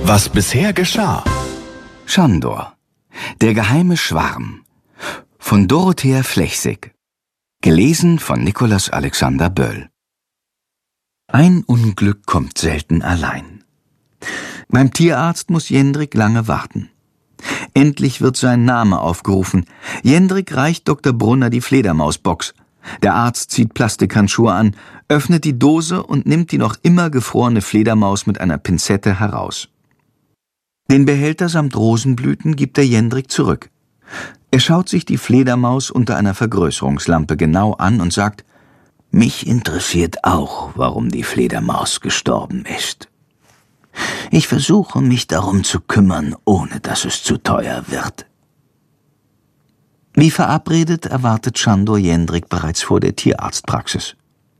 Was bisher geschah. Schandor. Der geheime Schwarm. Von Dorothea Flechsig. Gelesen von Nikolaus Alexander Böll. Ein Unglück kommt selten allein. Beim Tierarzt muss Jendrik lange warten. Endlich wird sein Name aufgerufen. Jendrik reicht Dr. Brunner die Fledermausbox. Der Arzt zieht Plastikhandschuhe an, öffnet die Dose und nimmt die noch immer gefrorene Fledermaus mit einer Pinzette heraus. Den Behälter samt Rosenblüten gibt er Jendrik zurück. Er schaut sich die Fledermaus unter einer Vergrößerungslampe genau an und sagt: »Mich interessiert auch, warum die Fledermaus gestorben ist. Ich versuche, mich darum zu kümmern, ohne dass es zu teuer wird.« Wie verabredet erwartet Schandor Jendrik bereits vor der Tierarztpraxis.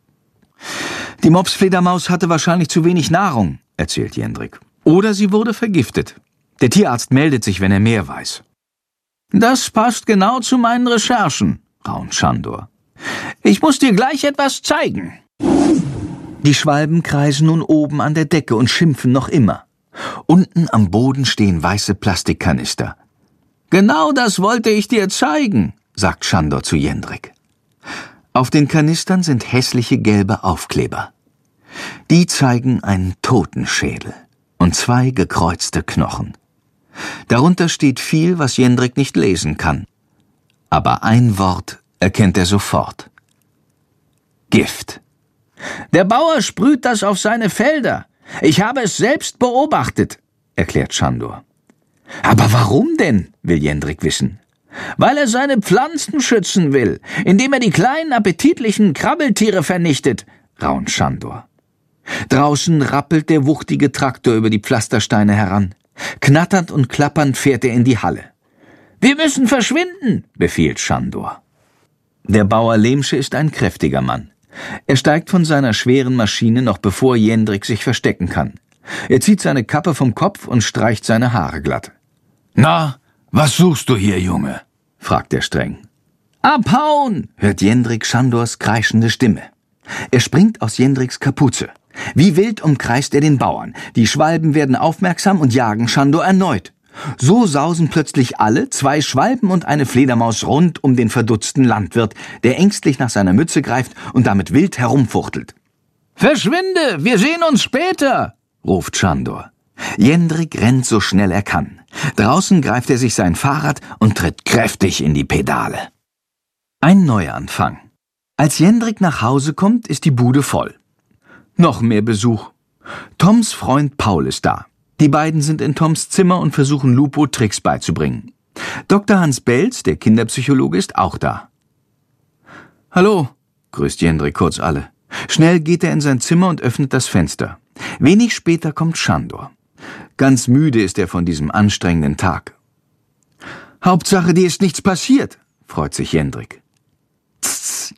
»Die Mopsfledermaus hatte wahrscheinlich zu wenig Nahrung«, erzählt Jendrik. »Oder sie wurde vergiftet. Der Tierarzt meldet sich, wenn er mehr weiß.« »Das passt genau zu meinen Recherchen«, raunt Schandor. »Ich muss dir gleich etwas zeigen.« Die Schwalben kreisen nun oben an der Decke und schimpfen noch immer. Unten am Boden stehen weiße Plastikkanister. »Genau das wollte ich dir zeigen«, sagt Schandor zu Jendrik. Auf den Kanistern sind hässliche gelbe Aufkleber. Die zeigen einen Totenschädel und 2 gekreuzte Knochen. Darunter steht viel, was Jendrik nicht lesen kann. Aber ein Wort erkennt er sofort: Gift. »Der Bauer sprüht das auf seine Felder. Ich habe es selbst beobachtet«, erklärt Schandor. »Aber warum denn?«, will Jendrik wissen. »Weil er seine Pflanzen schützen will, indem er die kleinen appetitlichen Krabbeltiere vernichtet«, raunt Schandor. Draußen rappelt der wuchtige Traktor über die Pflastersteine heran. Knatternd und klappernd fährt er in die Halle. »Wir müssen verschwinden«, befiehlt Schandor. Der Bauer Lehmsche ist ein kräftiger Mann. Er steigt von seiner schweren Maschine, noch bevor Jendrik sich verstecken kann. Er zieht seine Kappe vom Kopf und streicht seine Haare glatt. »Na, was suchst du hier, Junge?« fragt er streng. »Abhauen«, hört Jendrik Schandors kreischende Stimme. Er springt aus Jendriks Kapuze. Wie wild umkreist er den Bauern. Die Schwalben werden aufmerksam und jagen Schandor erneut. So sausen plötzlich alle, 2 Schwalben und eine Fledermaus, rund um den verdutzten Landwirt, der ängstlich nach seiner Mütze greift und damit wild herumfuchtelt. »Verschwinde, wir sehen uns später«, ruft Schandor. Jendrik rennt so schnell er kann. Draußen greift er sich sein Fahrrad und tritt kräftig in die Pedale. Ein Neuanfang. Als Jendrik nach Hause kommt, ist die Bude voll. Noch mehr Besuch. Toms Freund Paul ist da. Die beiden sind in Toms Zimmer und versuchen Lupo Tricks beizubringen. Dr. Hans Belz, der Kinderpsychologe, ist auch da. »Hallo«, grüßt Jendrik kurz alle. Schnell geht er in sein Zimmer und öffnet das Fenster. Wenig später kommt Schandor. Ganz müde ist er von diesem anstrengenden Tag. »Hauptsache, dir ist nichts passiert«, freut sich Jendrik. »Tss,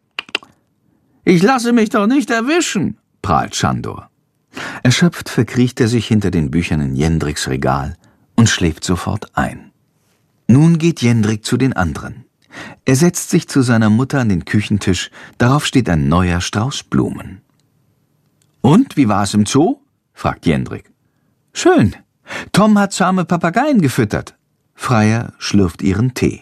ich lasse mich doch nicht erwischen«, prahlt Schandor. Erschöpft verkriecht er sich hinter den Büchern in Jendriks Regal und schläft sofort ein. Nun geht Jendrik zu den anderen. Er setzt sich zu seiner Mutter an den Küchentisch, darauf steht ein neuer Strauß Blumen. »Und, wie war es im Zoo?« fragt Jendrik. »Schön. Tom hat zahme Papageien gefüttert.« Freier schlürft ihren Tee.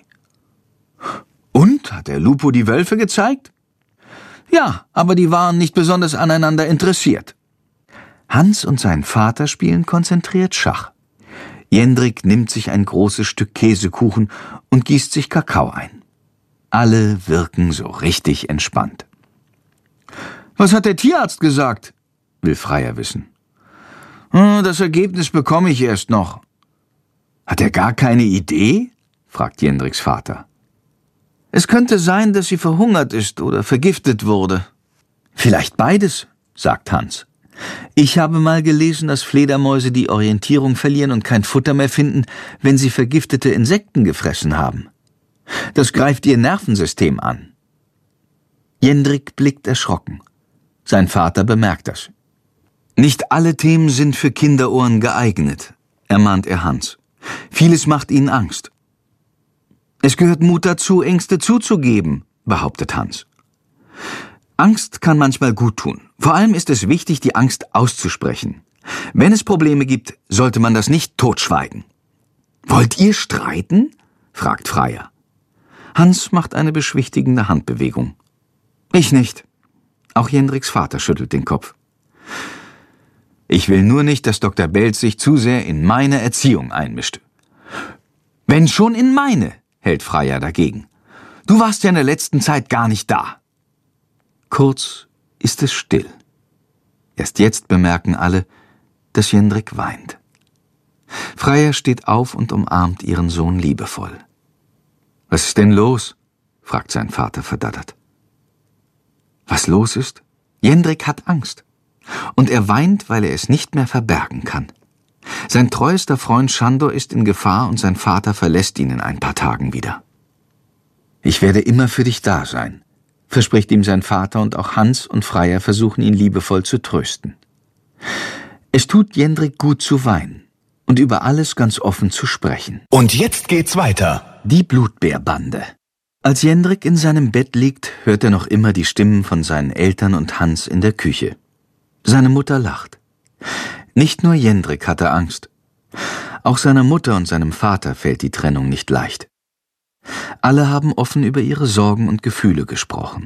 »Und, hat der Lupo die Wölfe gezeigt?« »Ja, aber die waren nicht besonders aneinander interessiert.« Hans und sein Vater spielen konzentriert Schach. Jendrik nimmt sich ein großes Stück Käsekuchen und gießt sich Kakao ein. Alle wirken so richtig entspannt. »Was hat der Tierarzt gesagt?«, will Freier wissen. »Das Ergebnis bekomme ich erst noch.« »Hat er gar keine Idee?«, fragt Jendriks Vater. »Es könnte sein, dass sie verhungert ist oder vergiftet wurde.« »Vielleicht beides«, sagt Hans. »Ich habe mal gelesen, dass Fledermäuse die Orientierung verlieren und kein Futter mehr finden, wenn sie vergiftete Insekten gefressen haben. Das greift ihr Nervensystem an.« Jendrik blickt erschrocken. Sein Vater bemerkt das. »Nicht alle Themen sind für Kinderohren geeignet«, ermahnt er Hans. »Vieles macht ihnen Angst.« »Es gehört Mut dazu, Ängste zuzugeben«, behauptet Hans. »Angst kann manchmal gut tun. Vor allem ist es wichtig, die Angst auszusprechen. Wenn es Probleme gibt, sollte man das nicht totschweigen. »Wollt ihr streiten?« fragt Freier. Hans macht eine beschwichtigende Handbewegung. »Ich nicht.« Auch Jendriks Vater schüttelt den Kopf. »Ich will nur nicht, dass Dr. Belz sich zu sehr in meine Erziehung einmischt.« »Wenn schon in meine«, hält Freier dagegen. »Du warst ja in der letzten Zeit gar nicht da.« Kurz ist es still. Erst jetzt bemerken alle, dass Jendrik weint. Freier steht auf und umarmt ihren Sohn liebevoll. »Was ist denn los?« fragt sein Vater verdattert. Was los ist? Jendrik hat Angst. Und er weint, weil er es nicht mehr verbergen kann. Sein treuester Freund Sándor ist in Gefahr und sein Vater verlässt ihn in ein paar Tagen wieder. »Ich werde immer für dich da sein«, verspricht ihm sein Vater, und auch Hans und Freier versuchen ihn liebevoll zu trösten. Es tut Jendrik gut zu weinen und über alles ganz offen zu sprechen. Und jetzt geht's weiter. Die Blutbeerbande. Als Jendrik in seinem Bett liegt, hört er noch immer die Stimmen von seinen Eltern und Hans in der Küche. Seine Mutter lacht. Nicht nur Jendrik hatte Angst. Auch seiner Mutter und seinem Vater fällt die Trennung nicht leicht. Alle haben offen über ihre Sorgen und Gefühle gesprochen.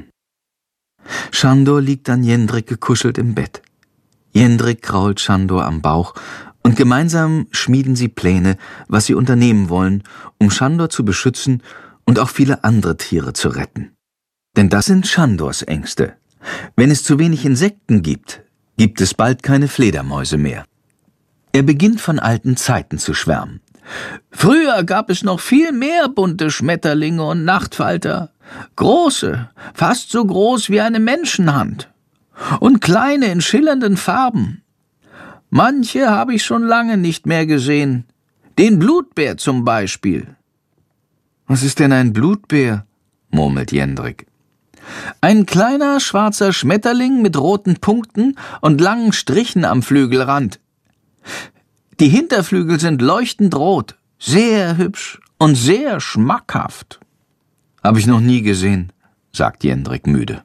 Sándor liegt an Jendrik gekuschelt im Bett. Jendrik krault Sándor am Bauch und gemeinsam schmieden sie Pläne, was sie unternehmen wollen, um Sándor zu beschützen und auch viele andere Tiere zu retten. Denn das sind Sándors Ängste. Wenn es zu wenig Insekten gibt, gibt es bald keine Fledermäuse mehr. Er beginnt von alten Zeiten zu schwärmen. Früher gab es noch viel mehr bunte Schmetterlinge und Nachtfalter. Große, fast so groß wie eine Menschenhand. Und kleine in schillernden Farben. Manche habe ich schon lange nicht mehr gesehen. Den Blutbär zum Beispiel. Was ist denn ein Blutbär? Murmelt Jendrik. Ein kleiner schwarzer Schmetterling mit roten Punkten und langen Strichen am Flügelrand. Die Hinterflügel sind leuchtend rot, sehr hübsch und sehr schmackhaft. Habe ich noch nie gesehen, sagt Jendrik müde.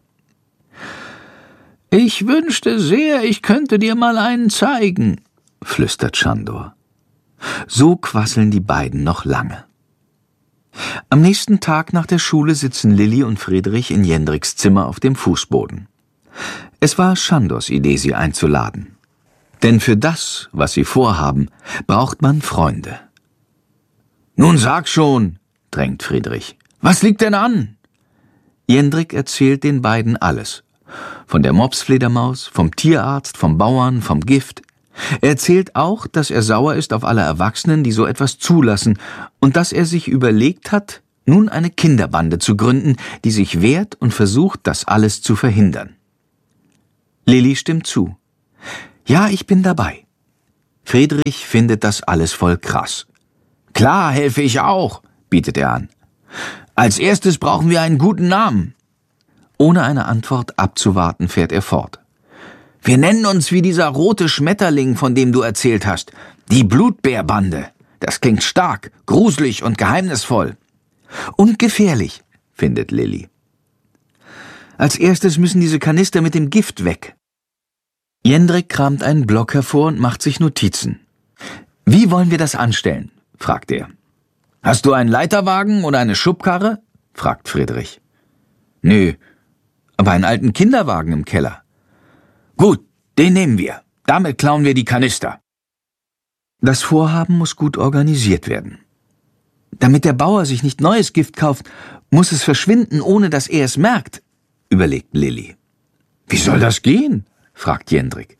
Ich wünschte sehr, ich könnte dir mal einen zeigen, flüstert Sándor. So quasseln die beiden noch lange. Am nächsten Tag nach der Schule sitzen Lilli und Friedrich in Jendriks Zimmer auf dem Fußboden. Es war Sándors Idee, sie einzuladen. Denn für das, was sie vorhaben, braucht man Freunde. »Nun sag schon«, drängt Friedrich. »Was liegt denn an?« Jendrik erzählt den beiden alles. Von der Mopsfledermaus, vom Tierarzt, vom Bauern, vom Gift. Er erzählt auch, dass er sauer ist auf alle Erwachsenen, die so etwas zulassen, und dass er sich überlegt hat, nun eine Kinderbande zu gründen, die sich wehrt und versucht, das alles zu verhindern. Lilli stimmt zu. »Ja, ich bin dabei.« Friedrich findet das alles voll krass. »Klar, helfe ich auch«, bietet er an. »Als erstes brauchen wir einen guten Namen.« Ohne eine Antwort abzuwarten, fährt er fort. »Wir nennen uns wie dieser rote Schmetterling, von dem du erzählt hast. Die Blutbeerbande. Das klingt stark, gruselig und geheimnisvoll.« »Und gefährlich«, findet Lilli. »Als erstes müssen diese Kanister mit dem Gift weg.« Jendrik kramt einen Block hervor und macht sich Notizen. »Wie wollen wir das anstellen?« fragt er. »Hast du einen Leiterwagen oder eine Schubkarre?« fragt Friedrich. »Nö, aber einen alten Kinderwagen im Keller.« »Gut, den nehmen wir. Damit klauen wir die Kanister.« Das Vorhaben muss gut organisiert werden. Damit der Bauer sich nicht neues Gift kauft, muss es verschwinden, ohne dass er es merkt, überlegt Lilli. »Wie soll das gehen?« fragt Jendrik.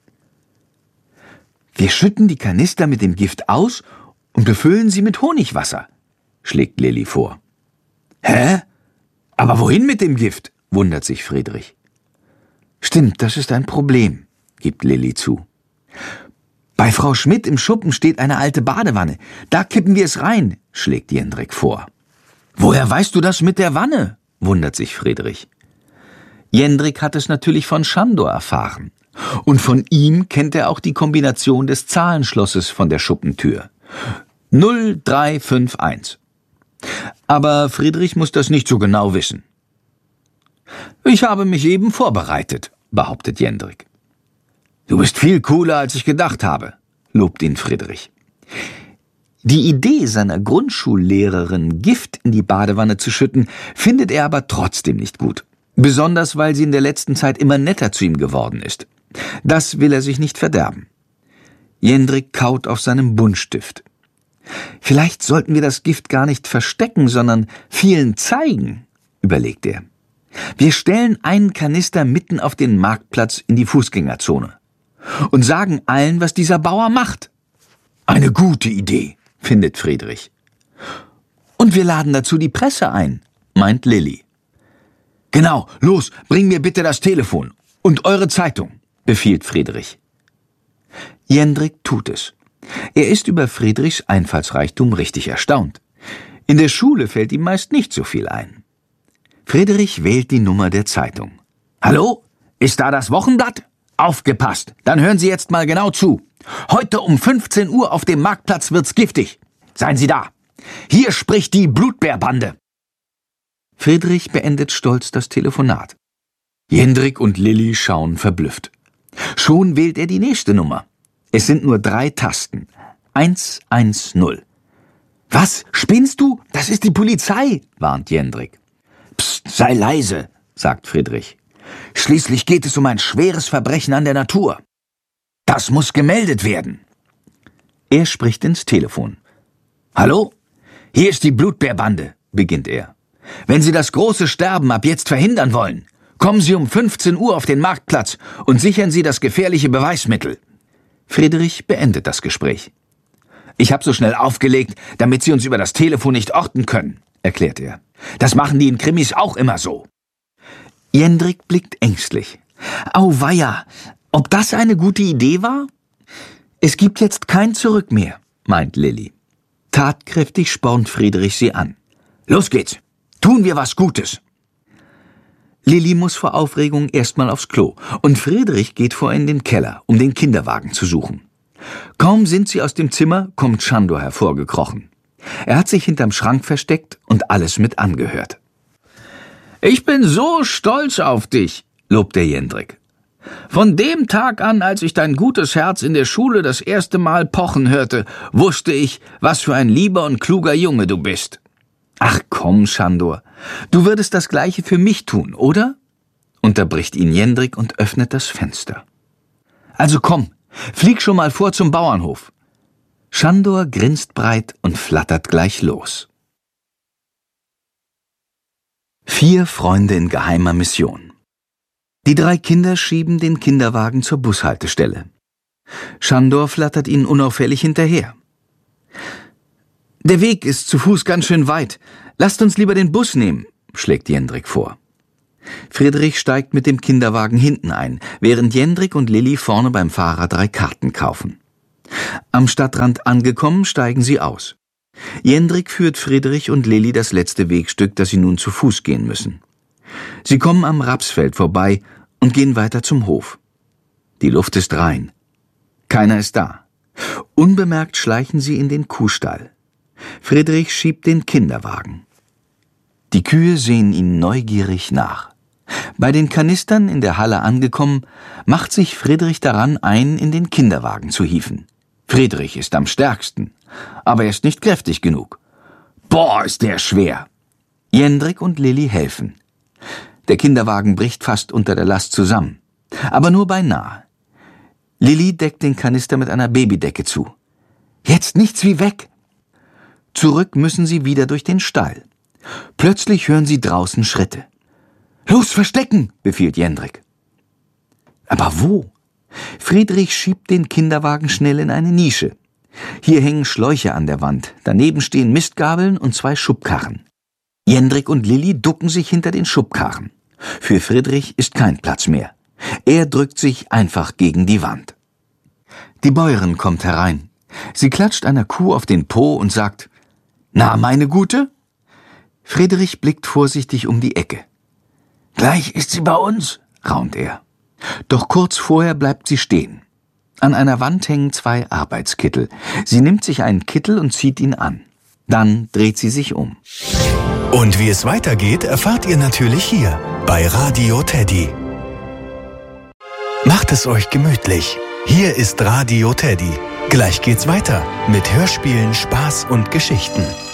»Wir schütten die Kanister mit dem Gift aus und befüllen sie mit Honigwasser«, schlägt Lilli vor. »Hä? Aber wohin mit dem Gift?« wundert sich Friedrich. »Stimmt, das ist ein Problem«, gibt Lilli zu. »Bei Frau Schmidt im Schuppen steht eine alte Badewanne. Da kippen wir es rein«, schlägt Jendrik vor. »Woher weißt du das mit der Wanne?« wundert sich Friedrich. Jendrik hat es natürlich von Sándor erfahren. Und von ihm kennt er auch die Kombination des Zahlenschlosses von der Schuppentür. 0351. Aber Friedrich muss das nicht so genau wissen. ». »Ich habe mich eben vorbereitet«, behauptet Jendrik. Du bist viel cooler, als ich gedacht habe, lobt ihn Friedrich. Die Idee seiner Grundschullehrerin, Gift in die Badewanne zu schütten, findet er aber trotzdem nicht gut. Besonders, weil sie in der letzten Zeit immer netter zu ihm geworden ist. Das will er sich nicht verderben. Jendrik kaut auf seinem Buntstift. Vielleicht sollten wir das Gift gar nicht verstecken, sondern vielen zeigen, überlegt er. Wir stellen einen Kanister mitten auf den Marktplatz in die Fußgängerzone und sagen allen, was dieser Bauer macht. Eine gute Idee, findet Friedrich. Und wir laden dazu die Presse ein, meint Lilli. Genau, los, bring mir bitte das Telefon und eure Zeitung, befiehlt Friedrich. Jendrik tut es. Er ist über Friedrichs Einfallsreichtum richtig erstaunt. In der Schule fällt ihm meist nicht so viel ein. Friedrich wählt die Nummer der Zeitung. Hallo? Ist da das Wochenblatt? Aufgepasst, dann hören Sie jetzt mal genau zu. Heute um 15 Uhr auf dem Marktplatz wird's giftig. Seien Sie da. Hier spricht die Blutbärbande. Friedrich beendet stolz das Telefonat. Jendrik und Lilli schauen verblüfft. Schon wählt er die nächste Nummer. Es sind nur 3 Tasten. 110. Was, spinnst du? Das ist die Polizei, warnt Jendrik. Psst, sei leise, sagt Friedrich. Schließlich geht es um ein schweres Verbrechen an der Natur. Das muss gemeldet werden. Er spricht ins Telefon. Hallo? Hier ist die Blutbärbande, beginnt er. Wenn Sie das große Sterben ab jetzt verhindern wollen, kommen Sie um 15 Uhr auf den Marktplatz und sichern Sie das gefährliche Beweismittel. Friedrich beendet das Gespräch. Ich habe so schnell aufgelegt, damit Sie uns über das Telefon nicht orten können, erklärt er. Das machen die in Krimis auch immer so. Jendrik blickt ängstlich. Auweia, ob das eine gute Idee war? Es gibt jetzt kein Zurück mehr, meint Lilli. Tatkräftig spornt Friedrich sie an. Los geht's, tun wir was Gutes. Lilli muss vor Aufregung erstmal aufs Klo und Friedrich geht vor in den Keller, um den Kinderwagen zu suchen. Kaum sind sie aus dem Zimmer, kommt Sándor hervorgekrochen. Er hat sich hinterm Schrank versteckt und alles mit angehört. Ich bin so stolz auf dich, lobt der Jendrik. Von dem Tag an, als ich dein gutes Herz in der Schule das erste Mal pochen hörte, wusste ich, was für ein lieber und kluger Junge du bist. Ach komm, Sándor, du würdest das Gleiche für mich tun, oder? Unterbricht ihn Jendrik und öffnet das Fenster. Also komm, flieg schon mal vor zum Bauernhof. Sándor grinst breit und flattert gleich los. 4 Freunde in geheimer Mission. Die 3 Kinder schieben den Kinderwagen zur Bushaltestelle. Sándor flattert ihnen unauffällig hinterher. Der Weg ist zu Fuß ganz schön weit. Lasst uns lieber den Bus nehmen, schlägt Jendrik vor. Friedrich steigt mit dem Kinderwagen hinten ein, während Jendrik und Lilli vorne beim Fahrer 3 Karten kaufen. Am Stadtrand angekommen, steigen sie aus. Jendrik führt Friedrich und Lilli das letzte Wegstück, das sie nun zu Fuß gehen müssen. Sie kommen am Rapsfeld vorbei und gehen weiter zum Hof. Die Luft ist rein. Keiner ist da. Unbemerkt schleichen sie in den Kuhstall. Friedrich schiebt den Kinderwagen. Die Kühe sehen ihnen neugierig nach. Bei den Kanistern in der Halle angekommen, macht sich Friedrich daran, einen in den Kinderwagen zu hieven. Friedrich ist am stärksten, aber er ist nicht kräftig genug. Boah, ist der schwer! Jendrik und Lilli helfen. Der Kinderwagen bricht fast unter der Last zusammen, aber nur beinahe. Lilli deckt den Kanister mit einer Babydecke zu. Jetzt nichts wie weg! Zurück müssen sie wieder durch den Stall. Plötzlich hören sie draußen Schritte. »Los, verstecken«, befiehlt Jendrik. Aber wo? Friedrich schiebt den Kinderwagen schnell in eine Nische. Hier hängen Schläuche an der Wand, daneben stehen Mistgabeln und 2 Schubkarren. Jendrik und Lilli ducken sich hinter den Schubkarren. Für Friedrich ist kein Platz mehr. Er drückt sich einfach gegen die Wand. Die Bäuerin kommt herein. Sie klatscht einer Kuh auf den Po und sagt, »Na, meine Gute?« Friedrich blickt vorsichtig um die Ecke. »Gleich ist sie bei uns«, raunt er. Doch kurz vorher bleibt sie stehen. An einer Wand hängen 2 Arbeitskittel. Sie nimmt sich einen Kittel und zieht ihn an. Dann dreht sie sich um. Und wie es weitergeht, erfahrt ihr natürlich hier bei Radio Teddy. Macht es euch gemütlich. Hier ist Radio Teddy. Gleich geht's weiter mit Hörspielen, Spaß und Geschichten.